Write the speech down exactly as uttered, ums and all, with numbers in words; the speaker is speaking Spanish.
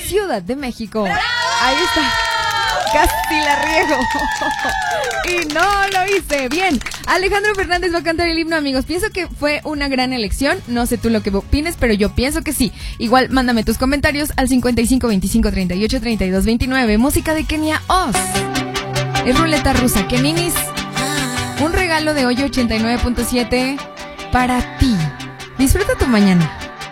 Ciudad de México. ¡Bravo! Ahí está. Casi la riego. Y no lo hice. Bien. Alejandro Fernández va a cantar el himno, amigos. Pienso que fue una gran elección. No sé tú lo que opines, pero yo pienso que sí. Igual, mándame tus comentarios al cincuenta y cinco veinticinco treinta y ocho treinta y dos veintinueve. Música de Kenia Oz. Es ruleta rusa. Keninis. Un regalo de Hoyo ochenta y nueve punto siete para ti. Disfruta tu mañana.